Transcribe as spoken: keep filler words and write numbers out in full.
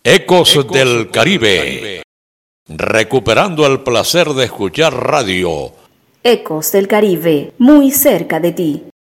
Ecos del Caribe. Recuperando el placer de escuchar radio. Ecos del Caribe, muy cerca de ti.